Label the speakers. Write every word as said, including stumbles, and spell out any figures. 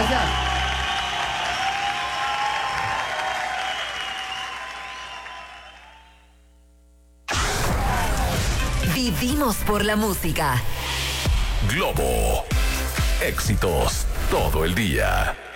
Speaker 1: gracias.
Speaker 2: Vivimos por la música.
Speaker 3: Globo. Éxitos todo el día.